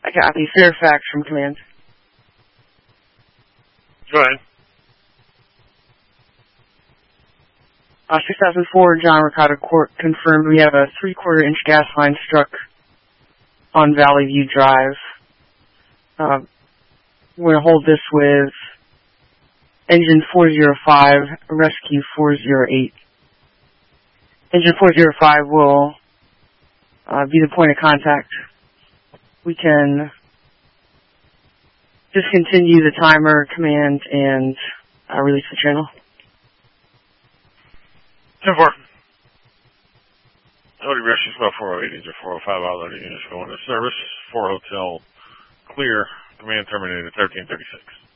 I copy. Fairfax from command. Go ahead. 6004 John Ricotta Court confirmed we have a 3/4 inch gas line struck on Valley View Drive. We're going to hold this with engine 405, rescue 408. Engine 405 will be the point of contact. We can discontinue the timer command and release the channel. 10-4. Odie Rescue Spell 408, engine 405, all other units going to service. 4 Hotel, clear. Command terminated 1336.